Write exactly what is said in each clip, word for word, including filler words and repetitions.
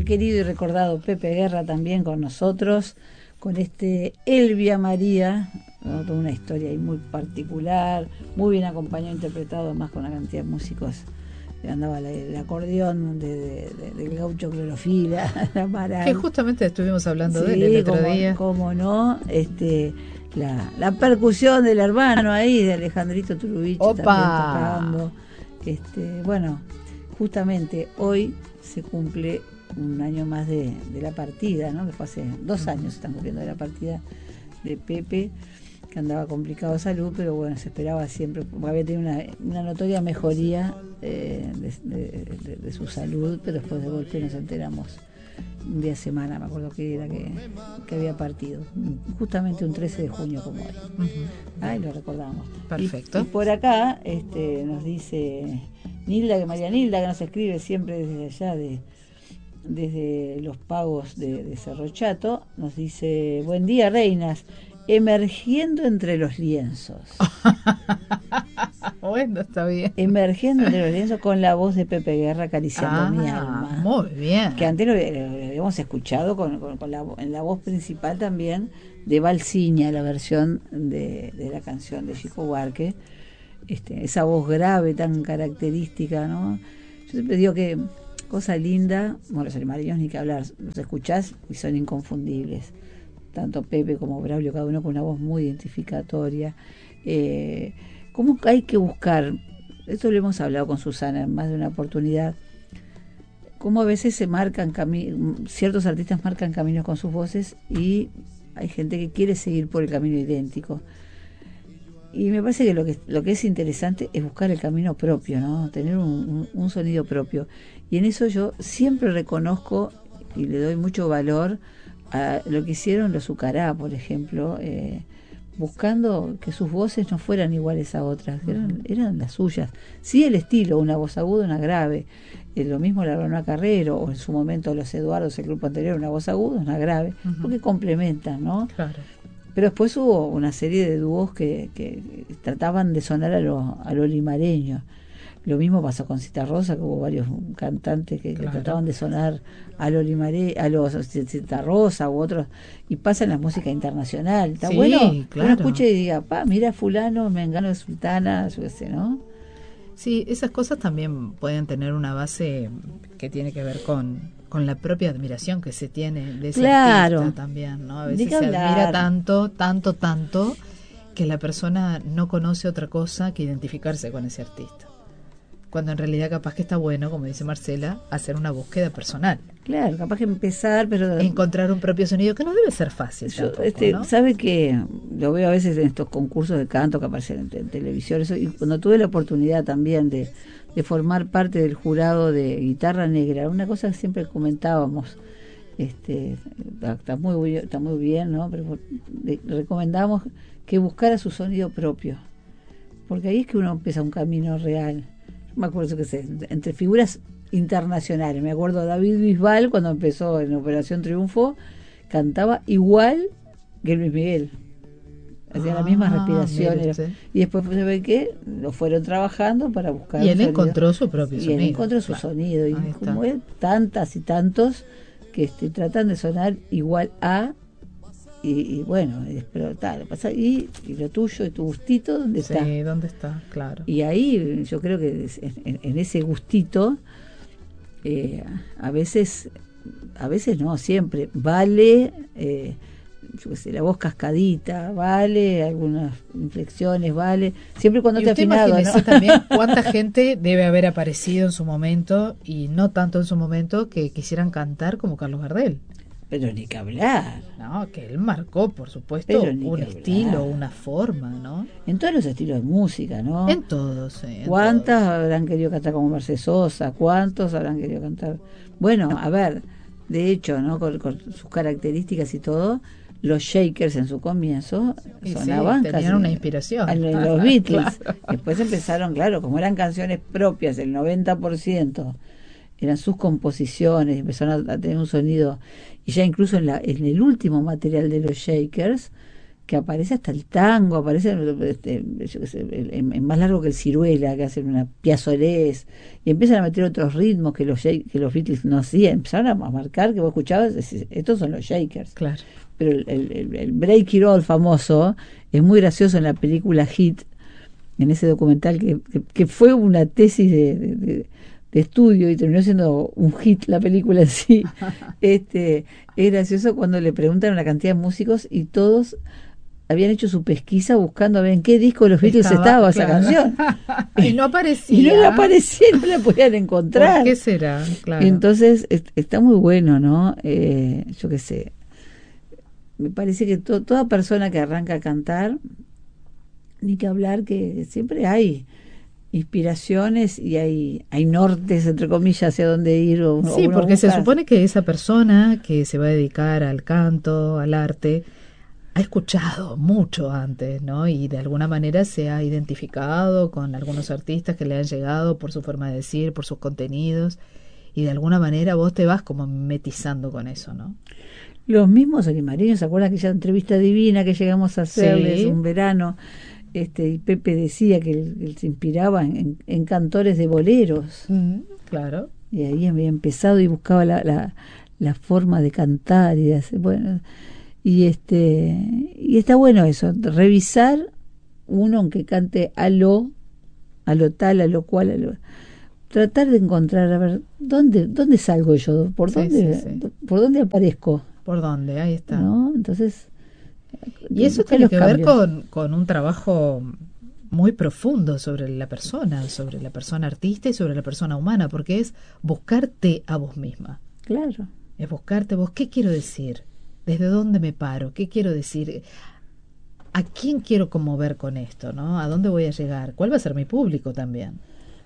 querido y recordado Pepe Guerra también con nosotros, con este Elvia María, ¿no? Toda una historia ahí muy particular, muy bien acompañado, interpretado además con una cantidad de músicos. Andaba la, el acordeón de, de, de, del gaucho Clorofila, la Amaral. Que justamente estuvimos hablando sí, de él el otro como, día. Cómo no, este, la, la percusión del hermano ahí, de Alejandrito Turubich también tocando. Este, bueno, justamente hoy se cumple un año más de, de la partida, ¿no? Que fue hace dos años, están cumpliendo de la partida de Pepe, que andaba complicado de salud, pero bueno, se esperaba siempre, porque había tenido una, una notoria mejoría eh, de, de, de, de su salud, pero después de golpe nos enteramos un día de semana, me acuerdo que era que, que había partido, justamente un trece de junio como hoy. Uh-huh. Ahí lo recordamos. Perfecto. Y, y por acá este, nos dice Nilda, que María Nilda, que nos escribe siempre desde allá, de desde los pagos de, de Cerro Chato, nos dice: buen día, reinas, emergiendo entre los lienzos. Bueno, está bien. Emergiendo entre los lienzos, con la voz de Pepe Guerra acariciando ah, mi alma. Muy bien. Que antes lo, lo habíamos escuchado con, con, con la, en la voz principal también de Balsiña, la versión de, de la canción de Chico Buarque. Este, esa voz grave tan característica, ¿no? Yo siempre digo que cosa linda, bueno, los animaleños ni que hablar, los escuchás y son inconfundibles, tanto Pepe como Braulio, cada uno con una voz muy identificatoria. Eh, ¿Cómo hay que buscar? Esto lo hemos hablado con Susana en más de una oportunidad. Cómo a veces se marcan caminos, ciertos artistas marcan caminos con sus voces y hay gente que quiere seguir por el camino idéntico. Y me parece que lo que lo que es interesante es buscar el camino propio, ¿no? Tener un, un, un sonido propio. Y en eso yo siempre reconozco y le doy mucho valor a lo que hicieron los Zucará, por ejemplo, eh, buscando que sus voces no fueran iguales a otras, eran, eran las suyas. Sí, el estilo, una voz aguda, una grave. Eh, lo mismo la Rona Carrero, o en su momento los Eduardos, el grupo anterior, una voz aguda, una grave, uh-huh. porque complementan, ¿no? Claro. Pero después hubo una serie de dúos que, que trataban de sonar a lo, a lo limareño. Lo mismo pasó con Cita Rosa, que hubo varios cantantes que, claro. que trataban de sonar a lo limareño, a los Cita Rosa u otros, y pasa en la música internacional. Está sí, bueno claro. Uno escuche y diga, pa, mira fulano, mengano de sultana, yo qué sé, ¿no? Sí, esas cosas también pueden tener una base que tiene que ver con, con la propia admiración que se tiene de ese claro. artista también, ¿no? A veces se admira tanto, tanto, tanto, que la persona no conoce otra cosa que identificarse con ese artista. Cuando en realidad capaz que está bueno, como dice Marcela, hacer una búsqueda personal. Claro, capaz que empezar, pero... encontrar un propio sonido, que no debe ser fácil yo, tampoco, este, ¿no? ¿Sabe que lo veo a veces en estos concursos de canto que aparecen en, te- en televisión? Eso, y cuando tuve la oportunidad también de, de formar parte del jurado de Guitarra Negra, una cosa que siempre comentábamos, este, está muy, está muy bien, ¿no? Pero le recomendábamos que buscara su sonido propio, porque ahí es que uno empieza un camino real. Me acuerdo que sé, entre figuras internacionales, me acuerdo David Bisbal cuando empezó en Operación Triunfo, cantaba igual que Luis Miguel, hacía ah, las mismas respiraciones, y después se ve que lo fueron trabajando para buscar y él sonido. encontró su propio y sonido y él encontró su claro. sonido, y Ahí como está. él, tantas y tantos que este, tratan de sonar igual a. Y, y bueno, pero tal, pasa y, y lo tuyo, y tu gustito, ¿dónde sí, está? Sí, ¿dónde está? Claro. Y ahí yo creo que en, en ese gustito, eh, a veces, a veces no, siempre, vale, eh, yo qué sé, la voz cascadita, vale, algunas inflexiones, vale, siempre cuando te afinado, imagínese ¿no? también cuánta gente debe haber aparecido en su momento, y no tanto en su momento, que quisieran cantar como Carlos Gardel. Pero ni que hablar. No, que él marcó, por supuesto, un estilo, una forma, ¿no? En todos los estilos de música, ¿no? En todos, sí. En ¿Cuántas todos. habrán querido cantar como Mercedes Sosa? ¿Cuántos habrán querido cantar? Bueno, a ver, de hecho, ¿no? Con, con sus características y todo, los Shakers en su comienzo y sonaban sí, tenían casi una inspiración. En los Beatles. Claro. Después empezaron, claro, como eran canciones propias, el noventa por ciento eran sus composiciones, empezaron a, a tener un sonido, y ya incluso en, la, en el último material de los Shakers, que aparece hasta el tango, aparece este, yo qué sé, el, el, el más largo que el ciruela, que hacen una piazolés, y empiezan a meter otros ritmos que los que los Beatles no hacían, empezaron a marcar que vos escuchabas, estos son los Shakers. Claro. Pero el, el, el Break It All famoso es muy gracioso en la película Hit, en ese documental que, que, que fue una tesis de, de, de, de estudio y terminó siendo un hit la película en sí. este es gracioso cuando le preguntan a una cantidad de músicos y todos habían hecho su pesquisa buscando a ver en qué disco de los Beatles estaba, estaba esa claro. canción. Y no aparecía. Y no la aparecía, no la podían encontrar. ¿Por qué será? Claro. Entonces es, está muy bueno, ¿no? Eh, yo qué sé. Me parece que to, toda persona que arranca a cantar, ni que hablar, que siempre hay inspiraciones y hay hay nortes, entre comillas, hacia dónde ir. O, sí, o porque busca. Se supone que esa persona que se va a dedicar al canto, al arte, ha escuchado mucho antes, ¿no? Y de alguna manera se ha identificado con algunos artistas que le han llegado por su forma de decir, por sus contenidos, y de alguna manera vos te vas como mimetizando con eso, ¿no? Los mismos olimareños, ¿se acuerdan aquella entrevista divina que llegamos a hacerles, sí, un verano? Este, y Pepe decía que él, él se inspiraba en, en cantores de boleros. Mm, claro. Y ahí había empezado y buscaba la, la, la forma de cantar y de hacer, bueno, y este y está bueno eso, revisar uno aunque cante a lo, a lo tal, a lo cual, a lo, tratar de encontrar, a ver, ¿dónde, dónde salgo yo? ¿Por sí, dónde, sí, sí. por dónde aparezco? ¿Por dónde? Ahí está. ¿No? Entonces, y eso tiene que cambios. ver con, con un trabajo muy profundo sobre la persona, sobre la persona artista y sobre la persona humana, porque es buscarte a vos misma. Claro. Es buscarte vos, ¿qué quiero decir? ¿Desde dónde me paro? ¿Qué quiero decir? ¿A quién quiero conmover con esto? ¿No? ¿A dónde voy a llegar? ¿Cuál va a ser mi público también?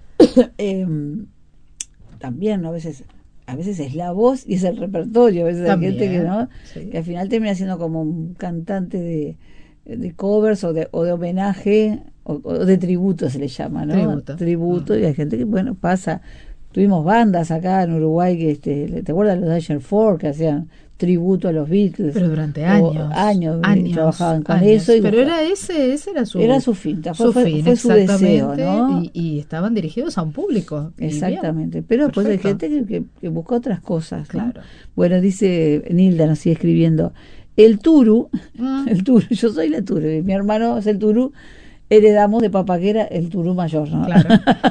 eh, también, ¿no? A veces... A veces es la voz y es el repertorio, a veces también, hay gente que no, sí. que al final termina siendo como un cantante de, de covers o de, o de homenaje o, o de tributo se le llama, ¿no? Tributo. Tributo, mm. Y hay gente que, bueno, pasa. Tuvimos bandas acá en Uruguay que, este, ¿te acuerdas los Dasher Four que hacían tributo a los Beatles? Pero durante años. O, años, años trabajaban con años. eso. Y pero buscaban. era ese, ese era su, era su fin, fue, su, fue, fin, fue su deseo, ¿no? Y, y estaban dirigidos a un público. Exactamente, pero después hay gente que, que, que busca otras cosas, ¿no? Claro. Bueno, dice Nilda, nos sigue escribiendo, el Turu, mm. el Turu, yo soy la Turu, y mi hermano es el Turu, heredamos de Papaquera el Turu mayor, ¿no? Claro.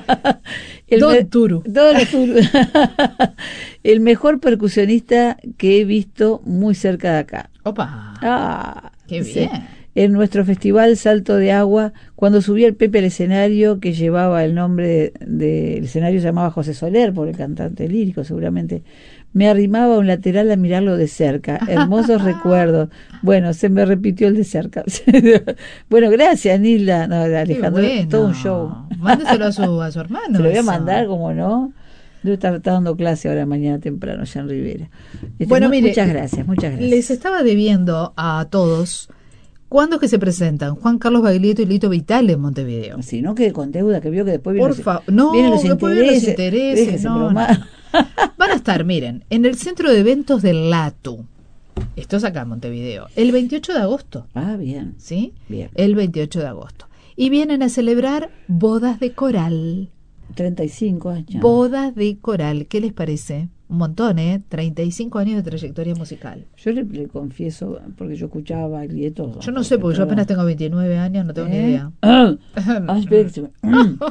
el Don me, Turu. Don Turu. El mejor percusionista que he visto muy cerca de acá. Opa. Ah, qué sí. bien. En nuestro festival Salto de Agua, cuando subía el Pepe al escenario, que llevaba el nombre del de, escenario, se llamaba José Soler, por el cantante lírico seguramente, me arrimaba a un lateral a mirarlo de cerca. Hermosos recuerdos. Bueno, se me repitió el de cerca. Bueno, gracias, Nilda. No, Alejandro, bueno. todo un show. Mándeselo a su, a su hermano. Se lo voy a eso. mandar, como no. Debe estar, estar dando clase ahora mañana temprano allá en Rivera. Este, bueno, mu- mire, muchas gracias, muchas gracias. Les estaba debiendo a todos. ¿Cuándo es que se presentan Juan Carlos Baglietto y Lito Vitale en Montevideo? Si no quede con deuda, que vio que después vienen Por favor, no, vienen los después intereses. vienen los intereses, Déjese no, bromar. no. Van a estar, miren, en el centro de eventos del Latu. Esto es acá en Montevideo. El veintiocho de agosto. Ah, bien. ¿Sí? Bien. El veintiocho de agosto. Y vienen a celebrar bodas de coral. treinta y cinco años. Bodas de coral. ¿Qué les parece? Un montón, ¿eh? treinta y cinco años de trayectoria musical. Yo le, le confieso, porque yo escuchaba Baglietto. Yo no sé, porque yo apenas tengo veintinueve años, no tengo ¿Eh? ni idea. Ah, ah, espera que se me-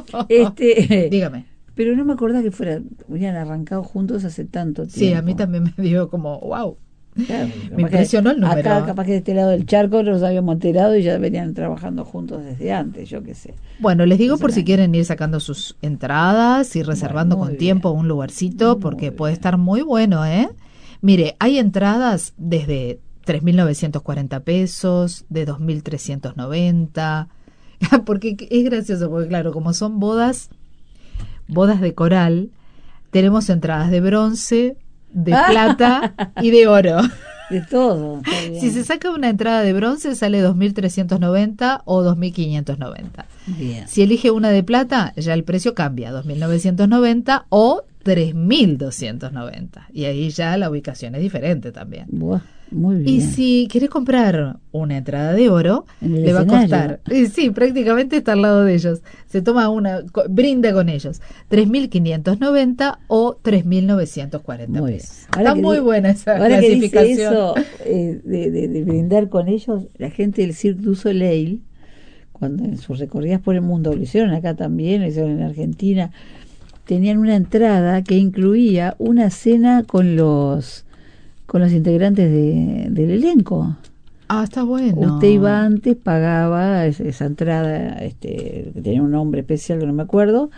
este, Dígame. Pero no me acordaba que fuera, hubieran arrancado juntos hace tanto tiempo. Sí, a mí también me dio como, wow. Claro, Me capaz que impresionó el número. Acá, capaz que de este lado del charco nos habíamos enterado y ya venían trabajando juntos desde antes, yo qué sé. Bueno, les digo por si Excelente. quieren ir sacando sus entradas y reservando Bueno, con muy tiempo bien. un lugarcito, Muy porque bien. puede estar muy bueno, ¿eh? Mire, hay entradas desde tres mil novecientos cuarenta pesos, de dos mil trescientos noventa, porque es gracioso, porque claro, como son bodas, bodas de coral, tenemos entradas de bronce, de plata y de oro. De todo. Está bien. Si se saca una entrada de bronce sale dos mil trescientos noventa o dos mil quinientos noventa. Bien. Si elige una de plata, ya el precio cambia, dos mil novecientos noventa o tres mil doscientos noventa. Y ahí ya la ubicación es diferente también. Buah. Muy bien. Y si querés comprar una entrada de oro, le va a costar, eh, sí, prácticamente está al lado de ellos. Se toma una, co- brinda con ellos, tres mil quinientos noventa o tres mil novecientos cuarenta Muy pesos. bien. Ahora Está que muy di- buena esa Ahora que dice clasificación. eso eh, de, de- de brindar con ellos, la gente del Cirque du Soleil, cuando en sus recorridas por el mundo, lo hicieron acá también, lo hicieron en Argentina, tenían una entrada que incluía una cena con los con los integrantes de, del elenco. Ah, está bueno. Usted iba antes, pagaba esa, esa entrada, este, que tenía un nombre especial que no me acuerdo,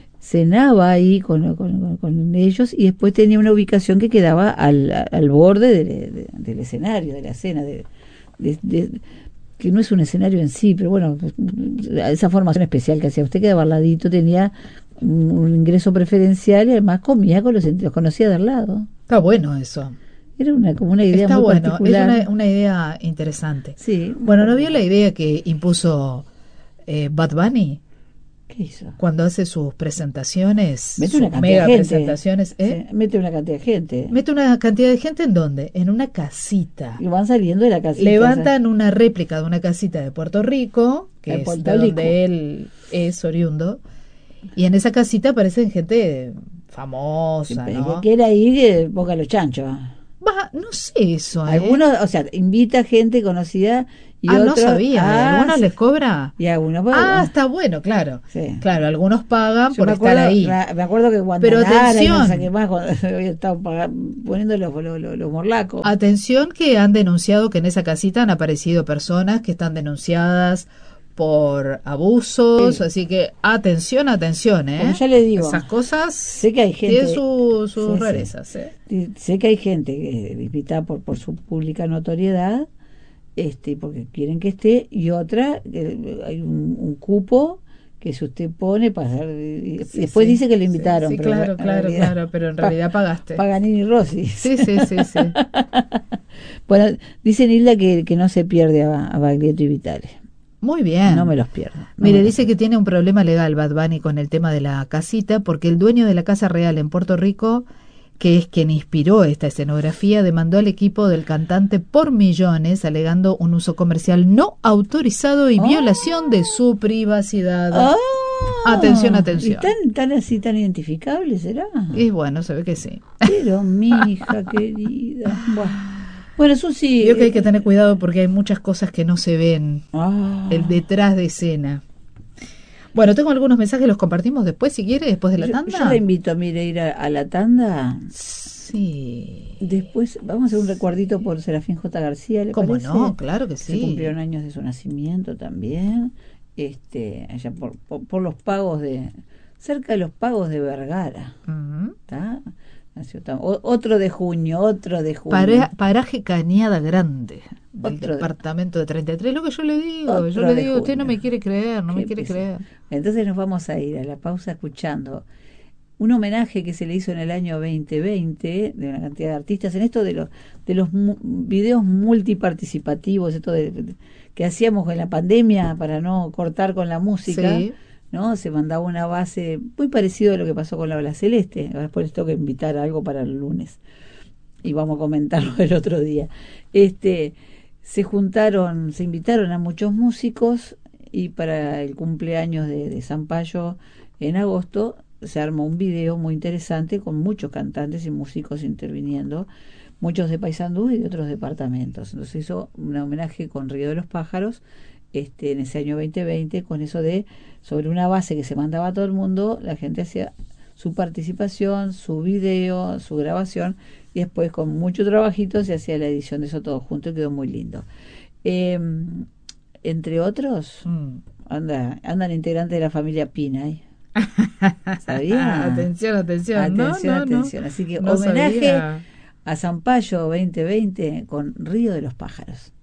cenaba ahí con, con, con ellos y después tenía una ubicación que quedaba al, al borde de, de, del escenario, de la cena, de, de, de, que no es un escenario en sí, pero bueno, esa formación especial que hacía. Usted quedaba al ladito, tenía un, un ingreso preferencial y además comía con los, los conocía de al lado. Está bueno eso. Era una, como una idea Está muy bueno, particular. es una, una idea interesante. Sí. Bueno, ¿no vio la idea que impuso eh, Bad Bunny? ¿Qué hizo? Cuando hace sus presentaciones, Mete sus una cantidad mega de gente. presentaciones, ¿eh? Sí, mete una cantidad de gente. Mete una cantidad de gente ¿en dónde? En una casita. Y van saliendo de la casita. Levantan una réplica de una casita de Puerto Rico, que De es Puerto de Rico. donde él es oriundo, y en esa casita aparecen gente famosa, Sí, ¿no? que quiera ir, que ponga los chanchos. Va, no sé eso, ¿eh? Algunos, o sea, invita gente conocida y ah, otros. no sabía, ¿eh? Ah, ¿Algunos sí. les cobra? Y algunos. Ah, está bueno, claro. Sí. Claro, algunos pagan Yo por me estar acuerdo, ahí. me- Me acuerdo que cuando Pero atención. no sé qué más, cuando había estado paga- poniendo los, los, los, los morlacos. Atención que han denunciado que en esa casita han aparecido personas que están denunciadas por abusos, Sí. así que atención, atención, ¿eh? Como ya le digo, esas cosas sé que hay gente- tienen su- sus Sí, sí. rarezas, ¿eh? Y sé que hay gente que invitada por, por su pública notoriedad, este, porque quieren que esté, y otra, que hay un, un cupo que si usted pone para hacer, y Sí, después sí, dice que le sí, invitaron. sí, pero claro, en claro, realidad- claro, pero en realidad pagaste. Paganini Rossi. Sí, sí, sí, sí. Bueno, dice Nilda que, que no se pierde a, a Baglietto y Vitale. Muy bien. No me los pierdo. no Mire, me los dice que tiene un problema legal Bad Bunny con el tema de la casita, porque el dueño de la Casa Real en Puerto Rico, que es quien inspiró esta escenografía, demandó al equipo del cantante por millones, alegando un uso comercial no autorizado y Oh. violación de su privacidad. Ah, Atención, atención. ¿Y tan, tan así, tan identificable será? Y bueno, se ve que sí. Pero mi hija querida. Bueno, bueno Susi. Yo que hay eh, que tener cuidado porque hay muchas cosas que no se ven, ah, el detrás de escena. Bueno, tengo algunos mensajes, los compartimos después, si quiere, después de la yo, tanda. yo la invito a mire, ir a, a la tanda. Sí. Después vamos a hacer un recuerdito por Serafín J. García, ¿le ¿Cómo parece? no? Claro que Se sí. cumplieron años de su nacimiento también. Este, allá por, por, por los pagos de, cerca de los pagos de Vergara, Ujú. ¿está? Nació tam- o- otro de junio, otro de junio. Para- paraje Cañada Grande, del Otro de- departamento de treinta y tres. Lo que yo le digo, Otro yo le de digo, usted no junio. me quiere creer, no me Qué quiere pesa- creer. Entonces nos vamos a ir a la pausa escuchando un homenaje que se le hizo en el año veinte veinte de una cantidad de artistas en esto de los de los mu- videos multiparticipativos, esto de, de- que hacíamos en la pandemia para no cortar con la música. Sí. ¿No? Se mandaba una base muy parecido a lo que pasó con la Ola Celeste. Ahora después les tengo que invitar a algo para el lunes y vamos a comentarlo el otro día. Este, se juntaron, se invitaron a muchos músicos y para el cumpleaños de, de Zampayo en agosto se armó un video muy interesante con muchos cantantes y músicos interviniendo, muchos de Paysandú y de otros departamentos. Entonces hizo un homenaje con Río de los Pájaros este, en ese año veinte veinte, con eso de, sobre una base que se mandaba a todo el mundo, la gente hacía su participación, su video, su grabación, y después con mucho trabajito se hacía la edición de eso todo junto y quedó muy lindo. Eh, entre otros, Mm. anda, andan integrantes de la familia Pina ahí. ¿Sabía? Atención, atención. Atención, no, no, atención. no. Así que No homenaje sabía. a Zampayo veinte veinte con Río de los Pájaros.